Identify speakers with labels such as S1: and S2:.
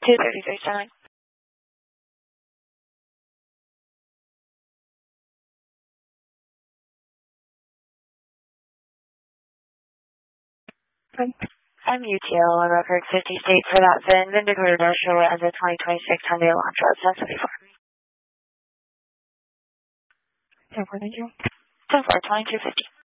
S1: 233 Starling. I'm UTL on record 50 state for that VIN. VIN Dakota Industrial as a 2026 Hyundai Elantra. 1074. 10 4, 2250.